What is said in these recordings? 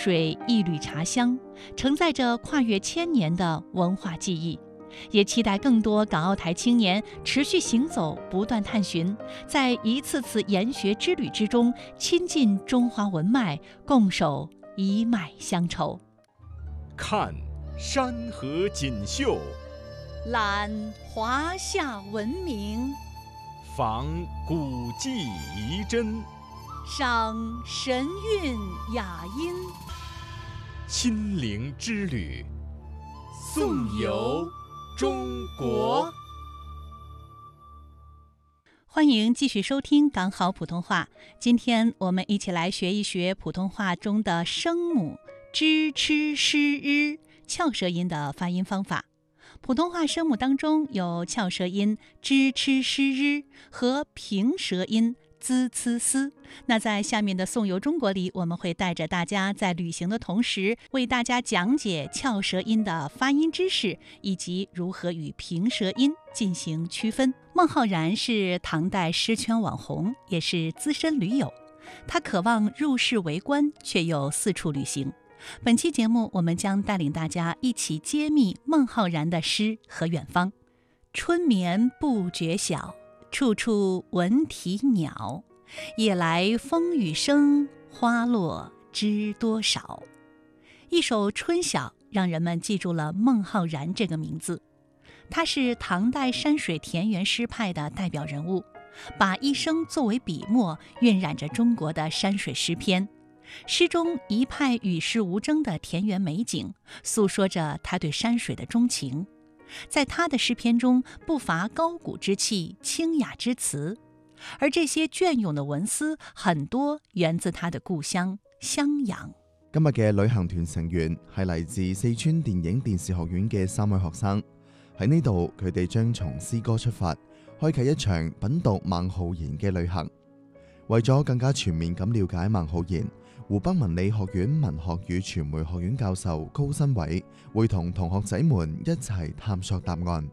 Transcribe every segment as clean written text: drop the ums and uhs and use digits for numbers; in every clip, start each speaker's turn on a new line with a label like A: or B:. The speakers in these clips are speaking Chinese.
A: 水一缕茶香，承载着跨越千年的文化记忆。也期待更多港澳台青年持续行走，不断探寻，在一次次研学之旅之中，亲近中华文脉，共守一脉乡愁。
B: 看山河锦绣，
A: 览华夏文明，
B: 访古迹遗珍，
A: 赏神韵雅音，
B: 亲临之旅，颂游中国。
A: 欢迎继续收听港好普通话。今天我们一起来学一学普通话中的声母 zh ch sh r 翘舌音的发音方法。普通话声母当中有翘舌音 zh ch sh r 和平舌音 z c s。那在下面的颂游中国里，我们会带着大家在旅行的同时，为大家讲解翘舌音的发音知识，以及如何与平舌音进行区分。孟浩然是唐代诗圈网红，也是资深驴友。他渴望入世为官，却又四处旅行。本期节目，我们将带领大家一起揭秘孟浩然的诗和远方。春眠不觉晓，处处闻啼鸟。夜来风雨声，花落知多少。一首《春晓》让人们记住了孟浩然这个名字。他是唐代山水田园诗派的代表人物，把一生作为笔墨，晕染着中国的山水诗篇。诗中一派与世无争的田园美景，诉说着他对山水的钟情。在他的诗篇中，不乏高古之气、清雅之词，而这些隽永的文思，很多源自他的故鄉襄陽。
C: 今日嘅旅行團成員係嚟自四川電影電視學院嘅3位學生。喺呢度，佢哋將從詩歌出發，開啟一場品讀孟浩然嘅旅行。為咗更加全面咁了解孟浩然，湖北文理學院文學與傳媒學院教授高新偉會同同學仔們一齊探索答案。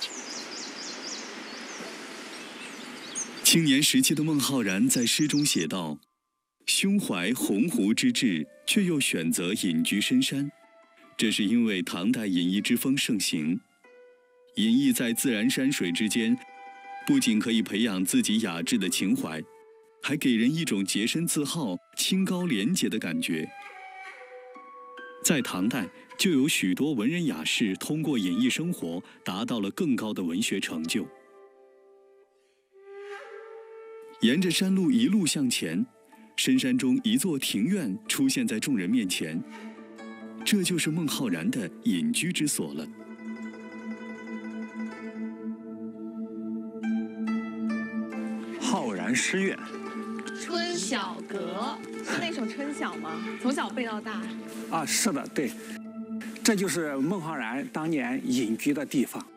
D: 青年時期的孟浩然在詩中寫道：胸懷鴻鵠之志，卻又選擇隱居深山。這是因為唐代隱逸之風盛行。隱逸在自然山水之間，不僅可以培養自己雅致的情懷，還給人一種潔身自好、清高廉潔的感覺。在唐代，就有許多文人雅士通過隱逸生活，達到了更高的文學成就。沿着山路一路向前，深山中一座庭院出現在眾人面前，這就是孟浩然的隱居之所了。
E: 浩然詩苑，
F: 春曉閣是那首《春曉》嗎？從小背到大。
E: 啊，是的，對，這就是孟浩然當年隱居的地方。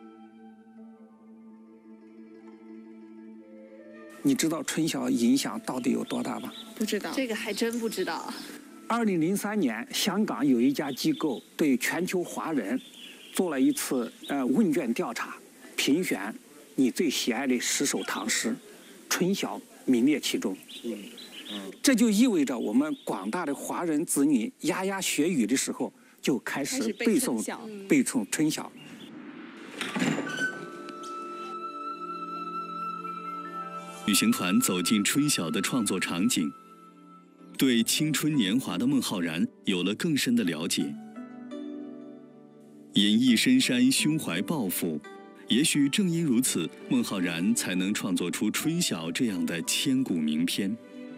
E: 你知道春曉影響到底有多大嗎？
F: 不知道，這個還真不知道。
E: 2003年，香港有一家機構對全球華人做了一次問卷調查，評選你最喜愛的10首唐詩，春曉名列其中。這就意味着我們廣大的華人子女牙牙學語的時候，就開始背誦春曉。
D: 旅行團走進春曉的創作場景，對青春年華的孟浩然有了更深的了解。隱逸深山，胸懷抱負，也許正因如此，孟浩然才能創作出《春曉》這樣的千古名篇。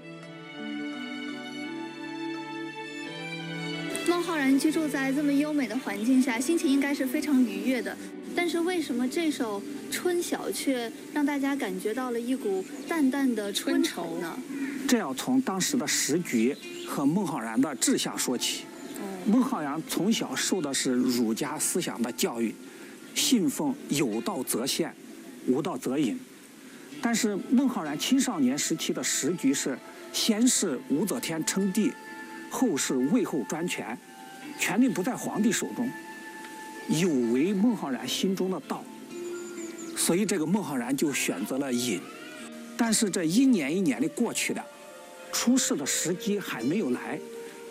G: 孟浩然居住在這麼優美的環境下，心情應該是非常愉悅的。但是為什麼這首《春曉》卻讓大家感覺到了一股淡淡的春愁呢？
E: 這要從當時的時局和孟浩然的志向說起。孟浩然從小受的是儒家思想的教育，信奉有道則現，無道則隱。但是孟浩然青少年時期的時局是，先是武則天稱帝，後是魏後專權，權力不在皇帝手中，有違孟浩然心中的道，所以這個孟浩然就選擇了隱。但是這一年一年的過去了，出世的時機還沒有來，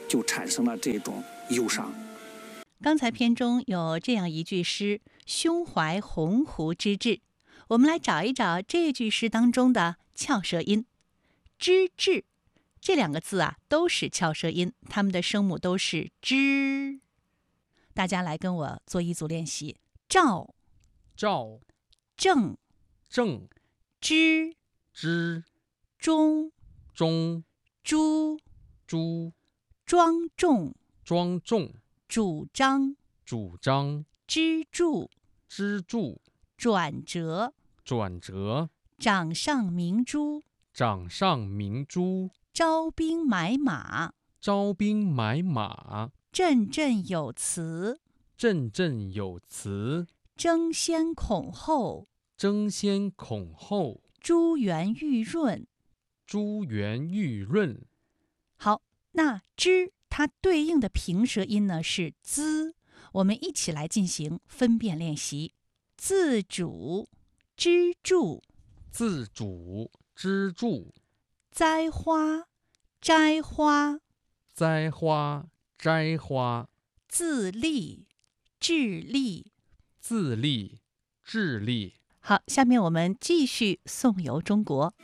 E: 就产生了这种忧伤。
A: 刚才篇中有这样一句诗：胸怀鸿鹄之志。我们来找一找这句诗当中的翘舌音。之志这两个字啊，都是翘舌音，它们的声母都是之。大家来跟我做一组练习：赵、
B: 赵、
A: 正、
B: 正、
A: 之、
B: 之、
A: 中、
B: 中、
A: 朱、
B: 朱、
A: 庄重、
B: 庄重、
A: 主张、
B: 主张、
A: 支柱、
B: 支柱、
A: 转折、
B: 转折、
A: 掌上明珠、
B: 掌上明珠、
A: 招兵买马、
B: 招兵买马、
A: 振振有词、
B: 振振有词、
A: 争先恐后、
B: 争先恐后、
A: 珠圆玉润。
B: 珠圆玉润。
A: 好，那之它对应的平舌音呢是滋，我们一起来进行分辨练习。自主、支柱、
B: 自主、支柱、
A: 栽花、摘花、
B: 栽花、摘花、
A: 自立、致力。
B: 自立、致力。
A: 好，下面我们继续颂游中国。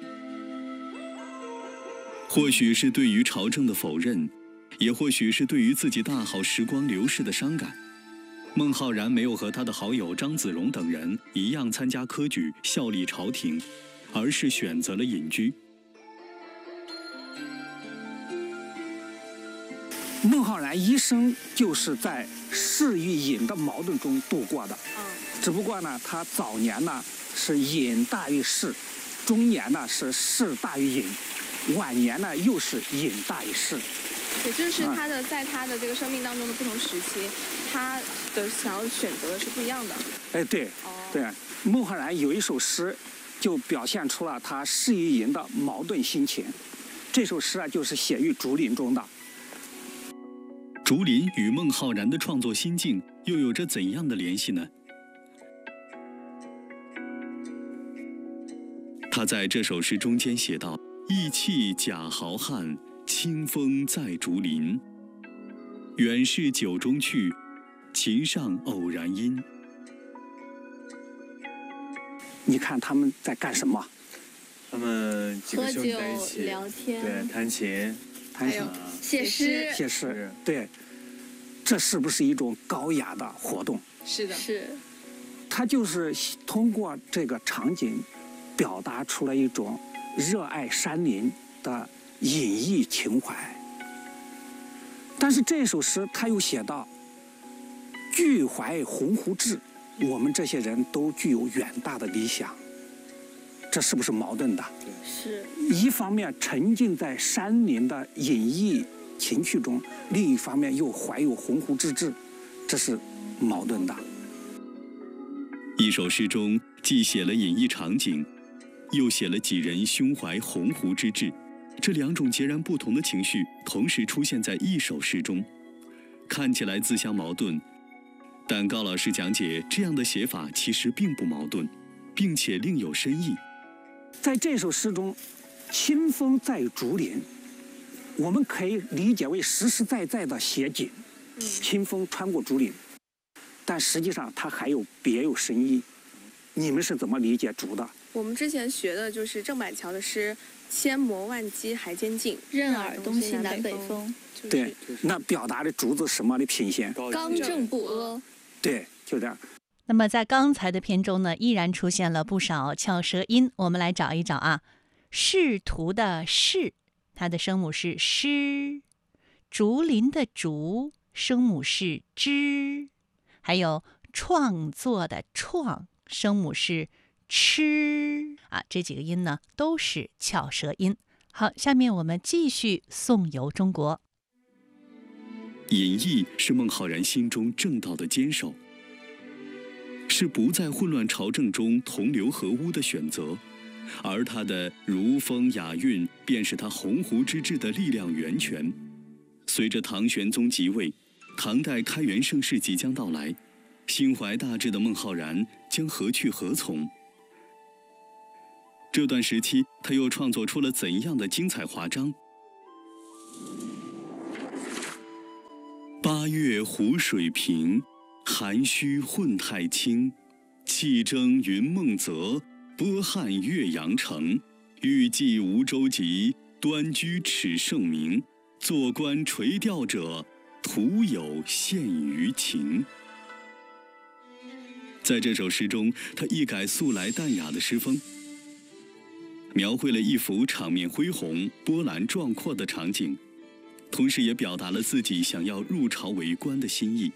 D: 或许是对于朝政的否认，也或许是对于自己大好时光流逝的伤感，孟浩然没有和他的好友张子荣等人一样参加科举效力朝廷，而是选择了隐居。
E: 孟浩然一生就是在士与隐的矛盾中度过的。只不过呢，他早年呢是隐大于士，中年呢是士大于隐，晚年呢又是隐大于士。
F: 也就是他的在他的这个生命当中的不同时期，他的想要选择的是不一样的。
E: 哎，对，对，孟浩然有一首诗，就表现出了他士与隐的矛盾心情。这首诗啊，就是写于竹林中的。
D: 竹林与孟浩然的创作心境又有着怎样的联系呢？他在这首诗中间写道：“意气假豪汉，清风在竹林。远是酒中趣，琴上偶然音。”
E: 你看他们在干什么？
H: 他们几个兄弟在一起
G: 喝酒聊天，
H: 对，弹琴，
E: 弹琴、
G: 写诗，
E: 写诗。对，这是不是一种高雅的活动？
F: 是的，
G: 是
E: 他就是通过这个场景，表达出了一种热爱山林的隐逸情怀。但是这首诗他又写到：“俱怀鸿鹄志。”我们这些人都具有远大的理想，这是不是矛盾的？
G: 是。
E: 一方面沉浸在山林的隐逸情趣中，另一方面又怀有鸿鹄之志，这是矛盾的。
D: 一首诗中既写了隐逸场景，又写了几人胸怀鸿鹄之志，这两种截然不同的情绪同时出现在一首诗中，看起来自相矛盾。但高老师讲解，这样的写法其实并不矛盾，并且另有深意。
E: 在这首诗中，清风在竹林，我们可以理解为实实在在的写景，清风穿过竹林，但实际上它还有别有深意。你们是怎么理解竹的？
F: 我们之前学的就是郑板桥的诗“千磨万击还坚劲，
G: 任尔东西南北风”。
E: 对，那表达的竹子什么的品性？
G: 刚正不阿。
E: 对，就这样。
A: 那么在刚才的篇中呢，依然出现了不少翘舌音，我们来找一找啊。仕途的仕，它的声母是诗；竹林的竹，声母是之；还有创作的创，声母是吃啊。这几个音呢都是翘舌音。好，下面我们继续颂游中国。
D: 隐逸是孟浩然心中正道的坚守，是不在混乱朝政中同流合污的选择，而他的如风雅韵便是他鸿鹄之志的力量源泉。随着唐玄宗即位，唐代开元盛世即将到来，心怀大志的孟浩然将何去何从？这段时期他又创作出了怎样的精彩华章？ 八月湖水平，涵虚混太清。气蒸云梦泽，波撼岳阳城。欲济无舟楫，端居耻圣明。坐观垂钓者，徒有羡鱼情。在这首诗中，他一改素来淡雅的诗风，描绘了一幅场面恢宏、波澜壮阔的场景，同时也表达了自己想要入朝为官的心意。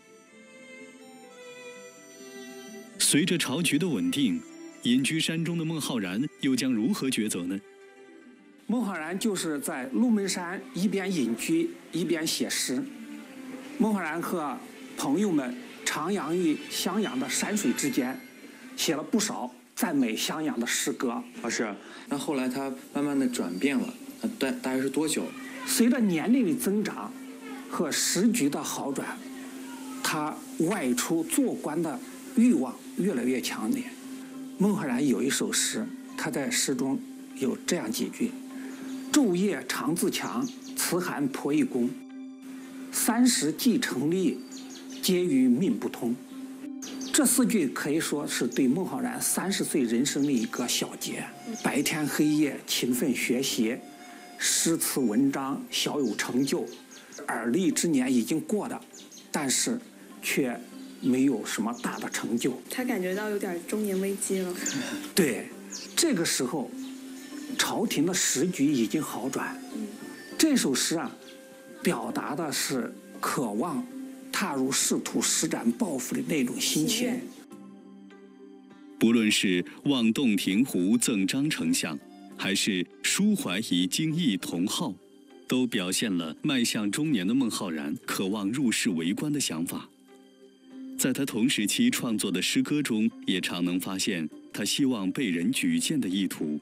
D: 随着朝局的稳定，隐居山中的孟浩然又将如何抉择呢？
E: 孟浩然就是在鹿门山一边隐居一边写诗。孟浩然和朋友们徜徉于襄阳的山水之间，写了不少赞美襄阳的诗歌。
I: 是。那后来他慢慢的转变了，大概是多久？
E: 随着年龄的增长和时局的好转，他外出做官的欲望越来越强烈。孟浩然有一首诗，他在诗中有这样几句：昼夜常自强，辞寒颇一功。30既成立，皆与命不通。这4句可以说是对孟浩然30岁人生的一个小结。白天黑夜勤奋学习，诗词文章小有成就，而立之年已经过了，但是却没有什么大的成就。
F: 他感觉到有点中年危机了。
E: 对，这个时候朝廷的时局已经好转。这首诗啊，表达的是渴望踏入仕途、施展抱负的那种心情。
D: 不论是望洞庭湖赠张丞相，还是抒怀以京邑同好，都表现了迈向中年的孟浩然渴望入仕为官的想法。在他同时期创作的诗歌中，也常能发现他希望被人举荐的意图。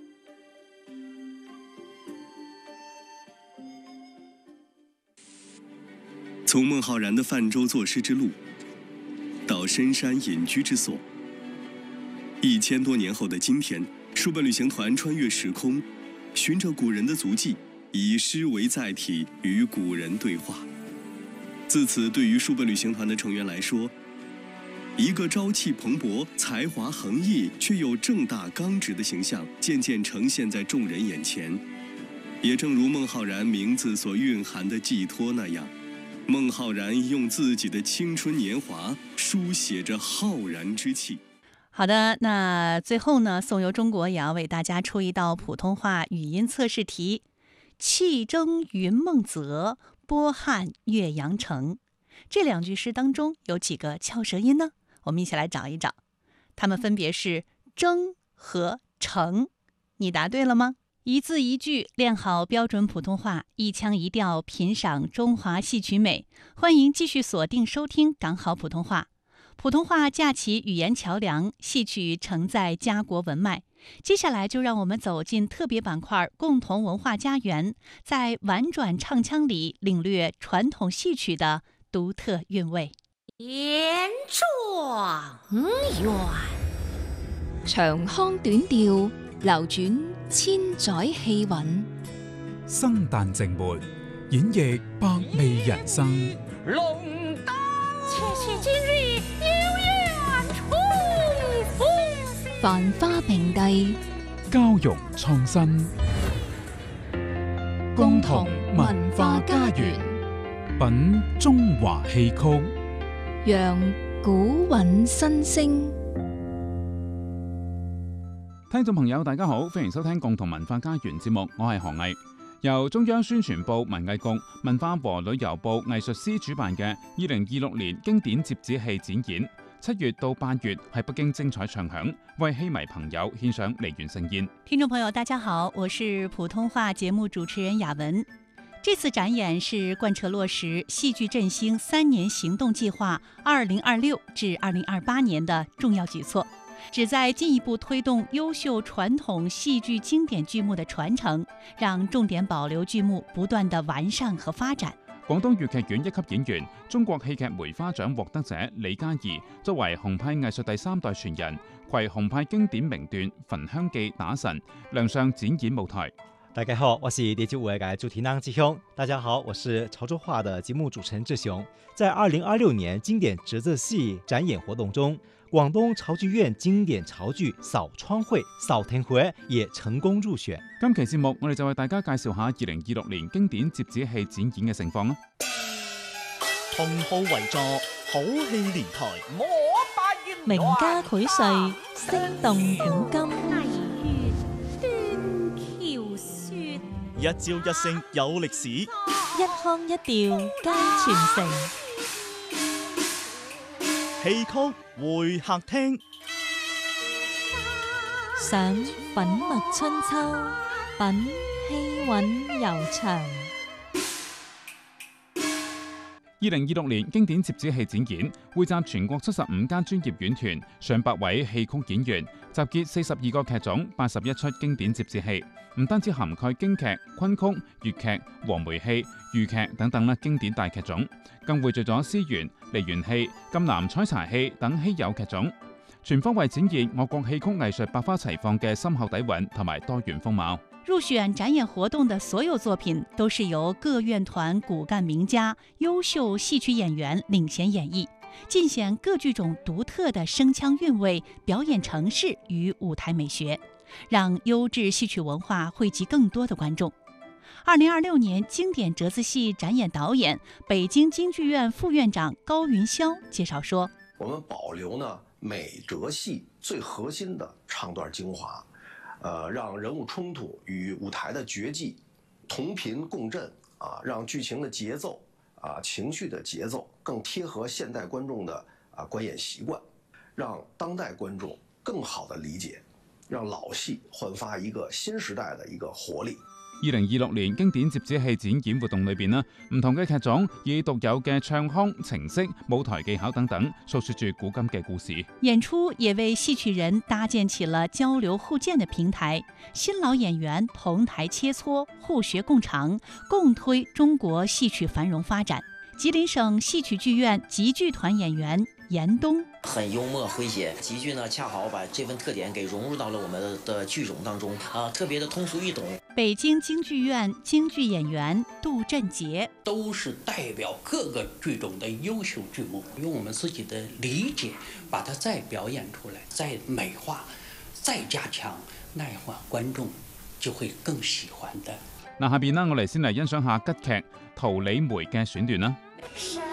D: 从孟浩然的泛舟作诗之路，到深山隐居之所，1000多年后的今天，书本旅行团穿越时空，循着古人的足迹，以诗为载体，与古人对话。自此，对于书本旅行团的成员来说，一个朝气蓬勃、才华横溢却又正大刚直的形象渐渐呈现在众人眼前。也正如孟浩然名字所蕴含的寄托那样，孟浩然用自己的青春年华书写着浩然之气。
A: 好的，那最后呢，宋游中国也要为大家出一道普通话语音测试题：气蒸云梦泽，波撼岳阳城。这2句诗当中有几个翘舌音呢？我们一起来找一找，它们分别是蒸和城。你答对了吗？一字一句练好标准普通话，一腔一调品赏中华戏曲美。欢迎继续锁定收听港好普通话。普通话架起语言桥梁，戏曲承载家国文脉。接下来就让我们走进特别板块共同文化家园，在婉转唱腔里领略传统戏曲的独特韵味。
J: 严状元，長腔短調，流轉千載氣韻。
K: 生旦淨末，演繹百味人生。
J: 龍燈，切今日有緣重逢。繁花並蒂，
K: 交融創新，共同文化家園，品中華戲曲，
J: 讓古韻新聲。
L: 聽眾朋友大家好，歡迎收聽共同文化家園節目，我係何毅。由中央宣傳部文藝局、文化和旅遊部藝術司主辦嘅2026年經典折子戲展演，7月到8月喺北京精彩唱響，為戲迷朋友獻上梨園盛宴。
A: 聽眾朋友大家好，我是普通話節目主持人雅文。這次展演是貫徹落實戲劇振興3年行動計劃2026至2028年的重要舉措，旨在進一步推動優秀傳統戲劇經典劇目的傳承，讓重點保留劇目不斷的完善和發展。
L: 廣東粵劇院1級演員、中國戲劇梅花獎獲得者李嘉怡，作為洪派藝術第3代傳人，攜洪派經典名段《焚香記》打神亮相展演舞台。
M: 大家好，我是第95屆主題人志雄。大家好，我是潮州話的節目主持人志雄。在2026年經典折子戲展演活動中，廣東潮劇院經典潮劇《掃窗會》《掃天會》也成功入選。
L: 今期節目我哋就為大家介紹下2026年經典折子戲展演嘅情況啦。
N: 同號為座，好戲連台，
J: 名家繪穗，聲動古今。
N: 一朝一夕有歷史，
J: 一腔一調皆傳承。
N: 戲曲會客廳，
J: 賞粉墨春秋，品氣韻悠長。
L: 2026年經典折子戲展演匯集全國75間專業院團、上百位戲曲演員，集結42個劇種、81出經典折子戲，唔單止涵蓋京劇、昆曲、粵劇、黃梅戲、豫劇等等經典大劇種，更匯聚咗絲弦、梨園戲、贛南採茶戲等稀有劇種，全方位展現我國戲曲藝術百花齊放嘅深厚底蘊同埋多元風貌。
A: 入選展演活動的所有作品都是由各院團骨幹名家、優秀戲曲演員領銜演繹，盡顯各劇種獨特的聲腔韻味、表演程式與舞台美學，讓優質戲曲文化惠及更多的觀眾。2026年經典折子戲展演導演、北京京劇院副院長高雲霄介紹說：
O: 我們保留呢每折戲最核心的唱段精華。讓人物衝突與舞台的絕技同頻共振啊，讓劇情的節奏啊、情緒的節奏更貼合現代觀眾的觀演習慣，讓當代觀眾更好的理解，讓老戲煥發一個新時代的一個活力。
L: 2026年經典折子戲展演活動裏邊唔同嘅劇種以獨有嘅唱腔、程式、舞台技巧等等，訴說住古今嘅故事。
A: 演出也為戲曲人搭建起了交流互鑑的平台，新老演員同台切磋，互學共長，共推中國戲曲繁榮發展。吉林省戲曲劇院吉劇團演員嚴冬
P: 很幽默詼諧，吉劇呢恰好把這份特點給融入到了我們的劇種當中，特別的通俗易懂。
A: 北京京劇院京劇演員杜振傑
Q: 都是代表各個劇種的優秀劇目，用我們自己的理解把它再表演出來，再美化，再加強，那樣話觀眾就會更喜歡的。
L: 下邊我哋先嚟欣賞下吉劇《桃李梅》嘅選段啦。